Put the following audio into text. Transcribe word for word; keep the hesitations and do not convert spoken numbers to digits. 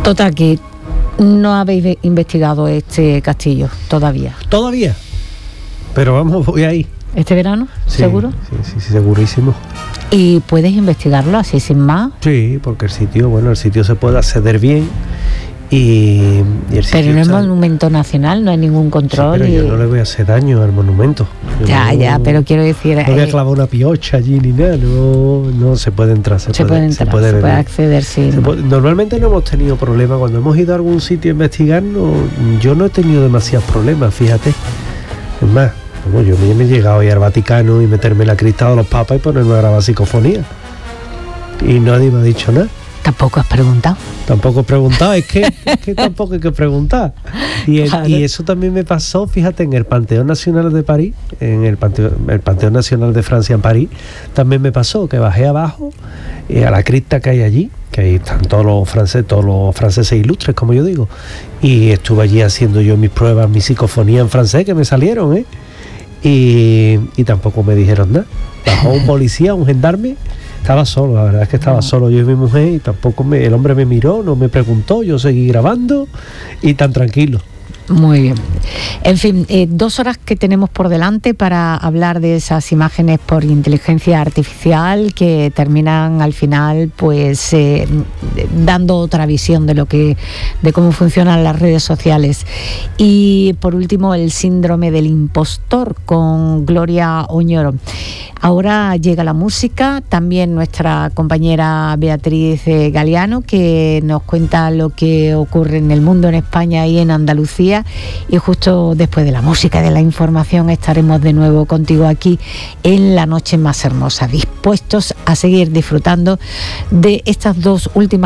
Total, que no habéis investigado este castillo todavía. Todavía. Pero vamos, voy ahí. ¿Este verano? Sí, ¿Seguro? Sí, sí, sí, segurísimo. ¿Y puedes investigarlo así sin más? Sí, porque el sitio, bueno, el sitio se puede acceder bien y, y el sitio Pero no es está... monumento nacional, no hay ningún control. Sí, pero y... yo no le voy a hacer daño al monumento. Yo Ya, no, ya, pero quiero decir... No voy a eh, clavar una piocha allí ni nada, no, no se puede entrar, se, se puede, puede entrar, se puede, se puede venir. acceder, sí. Se puede- normalmente no hemos tenido problemas, cuando hemos ido a algún sitio a investigar, no, yo no he tenido demasiados problemas, fíjate. Es más, como yo me he llegado a ir al Vaticano y meterme la crista de los papas y ponerme a grabar psicofonía. Y nadie me ha dicho nada. Tampoco has preguntado. Tampoco he preguntado, es que, es que tampoco hay que preguntar. Y, el- Claro. y eso también me pasó, fíjate, en el Panteón Nacional de París, en el Panteón, el Panteón Nacional de Francia en París, también me pasó que bajé abajo eh, a la cripta que hay allí, que ahí están todos los franceses, todos los franceses ilustres, como yo digo, y estuve allí haciendo yo mis pruebas, mi psicofonía en francés, que me salieron, ¿eh? Y, y tampoco me dijeron nada. Bajó un policía, un gendarme. Estaba solo, la verdad es que estaba No. solo yo y mi mujer y tampoco me, el hombre me miró, no me preguntó, yo seguí grabando y tan tranquilo. Muy bien. En fin, eh, dos horas que tenemos por delante para hablar de esas imágenes por inteligencia artificial que terminan al final, pues, eh, dando otra visión de lo que, de cómo funcionan las redes sociales. Y por último, el síndrome del impostor con Gloria Oñoro. Ahora llega la música, también nuestra compañera Beatriz eh, Galeano, que nos cuenta lo que ocurre en el mundo, en España y en Andalucía. Y justo después de la música y de la información estaremos de nuevo contigo aquí en La Noche Más Hermosa, dispuestos a seguir disfrutando de estas dos últimas